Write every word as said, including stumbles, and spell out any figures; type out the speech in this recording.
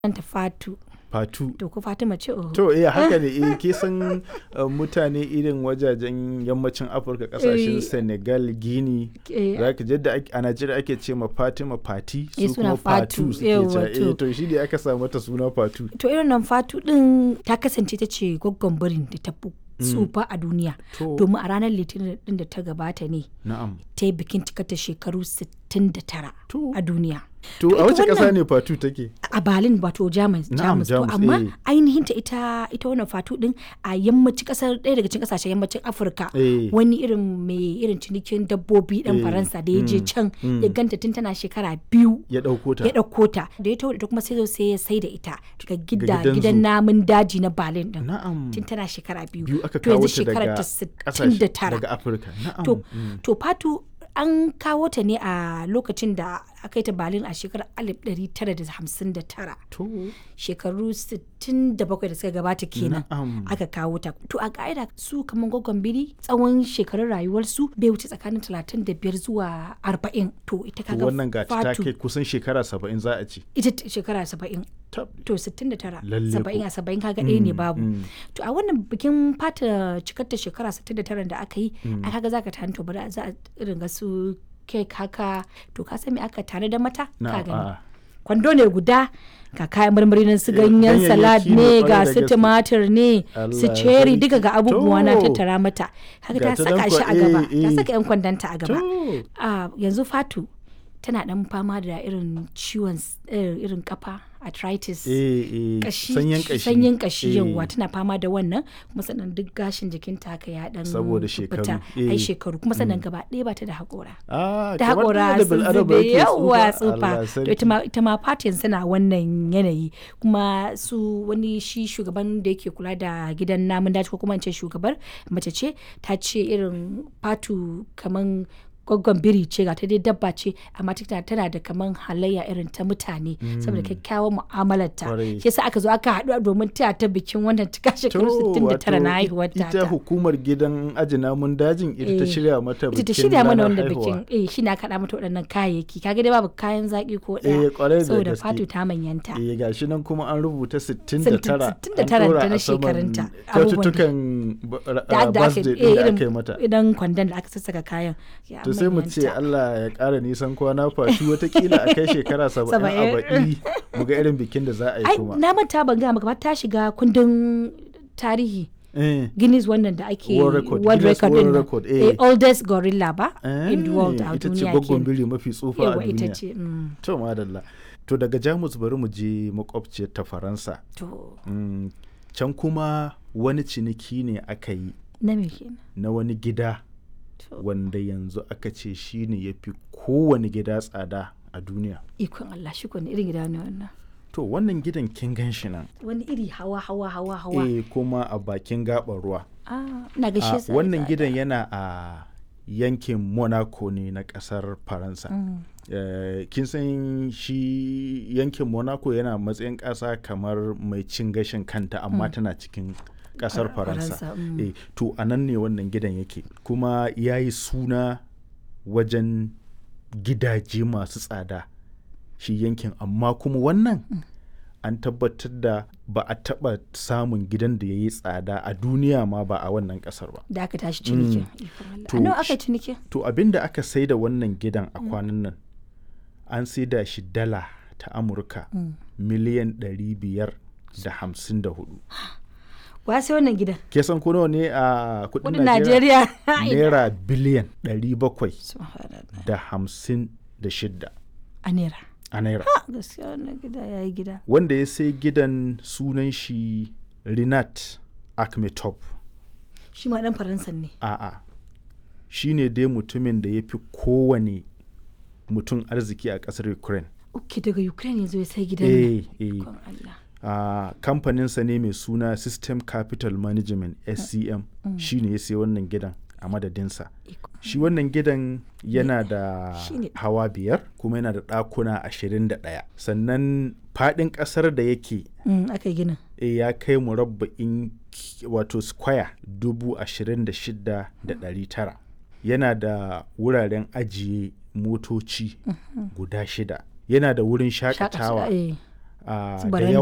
Sunanta Fatu. Fatu. To ko Fatima ce oho. To eh haka ne eh ke san uh, mutane irin wajajen yammacin Afirka kasashen Eh. Senegal, Guinea, Eh, zaka jadda ake- a Najeriya ake ce ma Fatima Fati Eh, su suna kuma Fatu Fatu, suke yawwa, cewa to. eh to shi ne aka sa mata suna Fatu. To irin nan Fatu din ta kasance ta ce gwaggon birin da ta fi tsufa a duniya. To Domin a ranar Litinin din da ta gabata ne na'am. ta yi bikin cikata shekaru sittin da tara To a duniya. to to a ita wace kasa wannan- ne Fatu take? A Berlin wato Jamus. Na'am, Jamus. To Jamus, amma eh. ainihin ta ita ita wannan Fatu din a yammacin kasar ɗaya daga cikin kasashen yammacin Afirka. Eh. Wani irin mai irin cinikin dabbobi dan Eh, Faransa da ya je mm, can mm. ya ganta tun tana shekara biyu. Ya ɗauko ta. Ya ɗauko ta da ya taho da ita kuma sai zo sai ya sai da ita ga gida gidan gidan zoo. namun daji na Berlin din. Na'am. Tun tana shekara biyu. Biyu aka To kawo yanzu ta shekarar daga ta sittin kasashe da tara. daga Afirka. Na'am. To, Mm. to Fatu an kawo ta ne a lokacin da aka yi ta Berlin a shekarar alif ɗari tara da hamsin da tara. To Shekaru sittin da bakwai da suka gabata kenan na'am. aka kawo ta. To a ka'ida su kamar gwaggon biri tsawon shekarun rayuwarsu bai wuce tsakanin talatin da biyar zuwa arba'in. To ita To kaga wannan gata ta Fatu kai kusan shekara saba'in za a ce. ita t- shekara saba'in. Tab. To sittin da tara, Lalle saba'in ko. a saba'in kaga ɗaya ne Mm, babu. mm. To a wannan bikin fata cikar ta shekara sittin da tara da aka yi, a kaga za ka tani to bari za a irin ga su kek haka, to ka san me aka tare da mata? Ka Na'am. gani. a'a. Kwando ne guda ga kayan marmari nan su Eh, ganyen ganyayyaki salad ne ne kwarai ga da su gaske. tumatir ne su Allah cherry sarki. duka ga abubuwa na To. tattara mata. Kaga Ga ta ta saka nan shi kwa- a gaba, eh, ta eh. saka yan kwandonta a gaba. To. a yanzu Fatu tana dan fama da irin ciwon s- eh, irin kafa arthritis Eh, eh, kashi sanyin kashi. sanyin kashi Eh, yauwa tana fama da wannan kuma sannan duk gashin jikinta haka ya dan Saboda shekaru, fita eh. ai shekaru kuma sannan gaba ɗaya ba ta da haƙora Ah, ta kamar haƙora da sun bil'adama zube yake yawa tsufa. tsufa Allah to ita sarki. ma ita ma Fatu yanzu na wannan yanayi kuma su wani shi shugaban da yake kula da gidan namun daji ko kuma in ce shugabar mace ce ta ce irin Fatu kaman gwaggon biri ce ga ta dai dabba ce amma tana tana da kaman halayya irin ta mutane saboda kyakkyawan mu'amalarta Kwarai. shi yasa aka zo aka haɗu domin taya ta bikin wannan cika shekaru To, sittin da tara na wato haihuwar ta ita hukumar gidan aji namun dajin ita ta Eh, shirya mata bikin ita ta shirya mana ranar wanda haihuwa. bikin eh shi na kaɗa mata waɗannan kayayyaki kaga dai babu kayan zaƙi ko Eh, kwarai ɗaya da saboda gaske. Fatu ta manyanta Eh, gashi nan kuma an rubuta sittin da tara. sittin da tara An ɗora ta na a saman shekarunta, kyaututtukan ba- da ah, da aka birthday eh, ɗin da irin aka yi mata. idan kwandon da aka sassaka kayan ya To sai mu ce manyanta. Allah ya ƙara nisan kwana Fatu watakila a kai shekara saba'in a Saba'in. baɗi mu ga irin bikin da za a yi ai kuma. na manta ban gaya maka ba ta shiga kundin tarihi Eh. Guinness wannan da ake World record, world Guinness record World din nan. record, eh. Eh, oldest gorilla ba in the Eh, world a ita ce duniya gwaggon kenan. biri mafi tsufa a Yawa ita duniya. ce mm, To madalla. To daga Jamus bari mu je makwabciyar ta Faransa. to Mm, can kuma wani ciniki ne aka yi na me kenan na wani gida to wanda yanzu aka ce shi ne ya fi kowane gida tsada a duniya. ikon Allah shi ne irin gida ne wannan To wannan gidan kin gan shi nan. wani iri hawa hawa hawa hawa Eh kuma a bakin gaɓar ruwa. ah ina A, gaishe sa wannan gidan yana a yankin Monaco ne na ƙasar Faransa. Eh, kin san shi yankin Monaco yana matsayin ƙasa kamar mai cin gashin kanta amma tana cikin ƙasar Far- Faransa. Faransa, mm. Eh, to a nan ne wannan gidan yake kuma ya yi suna wajen gidaje masu tsada shi yankin amma kuma wannan an tabbatar da ba a taɓa samun gidan da ya yi tsada a duniya ma ba a wannan ƙasar ba. da aka tashi cinikin ikon Allah. To, a nawa aka shi- yi cinikin To abin da aka sai da wannan gidan a kwanan nan an sai da shi dala ta Amurka miliyan ɗari biyar da hamsin da hudu. wa sai wannan gidan Ke san ko nawa ne a kudin kudin Najeriya? Najeriya Naira biliyan ɗari bakwai Subhanallah. da hamsin da shidda a naira a naira. Ah, gaskiya wannan gida ya yi gida Wanda ya sai gidan sunan shi Rinat Akhmetov. shi ma dan faransa ne A'a, shi ne dai mutumin da ya fi kowane mutum arziki a ƙasar Ukraine. uke daga Ukraine ya zo ya sai gidan nan Eh, eh. ikon Allah a kamfaninsa ne mai suna System Capital Management S C M shi ne ya sai wannan gidan a madadinsa. Ikon- Shi wannan gidan yana da Shine- hawa biyar kuma yana da ɗakuna ashirin da ɗaya. Sannan faɗin ƙasar da yake Mm, aka yi ginin e, ya kai murabba'in ki- wato square dubu ashirin da shida da ɗari tara. Yana da wuraren ajiye motoci guda shida. Yana da wurin shakatawa shakatawa eh ah, Su da baranda. yawa